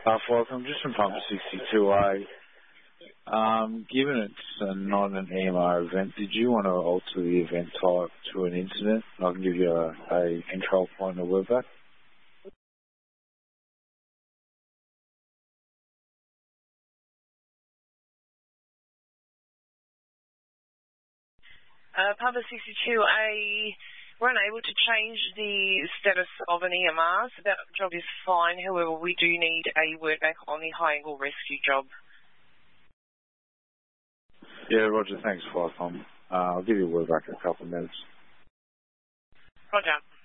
Forth, I'm just from Pumper 62A. Given it's not an EMR event, did you want to alter the event type to an incident? I can give you a control point and a wordback. Pumper 62A, we're unable to change the status of an EMR, so that job is fine. However, we do need a wordback on the high angle rescue job. Yeah, Roger, thanks, Forth. I'll give you a wordback in a couple of minutes. Roger.